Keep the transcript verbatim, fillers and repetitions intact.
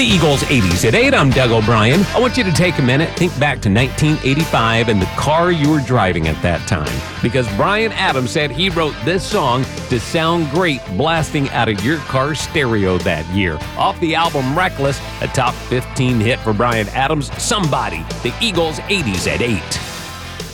The Eagles eighties at eight. I'm Doug O'Brien. I want you to take a minute, think back to nineteen eighty-five and the car you were driving at that time. Because Bryan Adams said he wrote this song to sound great blasting out of your car stereo that year. Off the album Reckless, a top fifteen hit for Bryan Adams, Somebody. The Eagles eighties at eight.